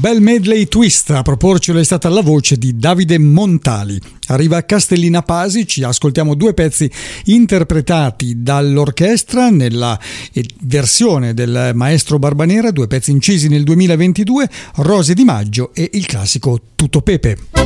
bel medley twist, a proporcelo è stata la voce di Davide Montali. Arriva Castellina Pasi, ci ascoltiamo due pezzi interpretati dall'orchestra nella versione del maestro Barbanera, due pezzi incisi nel 2022, Rose di Maggio e il classico Tutto Pepe.